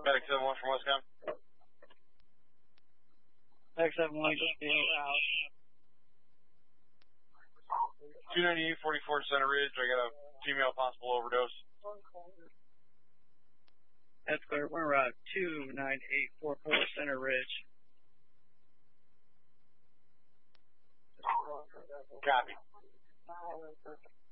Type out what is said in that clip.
Medic 7-1 from Westcom. Medic 7-1, just be out. 298 44 Center Ridge. I got a female possible overdose. That's clear. We're around 29844 Center Ridge. Copy.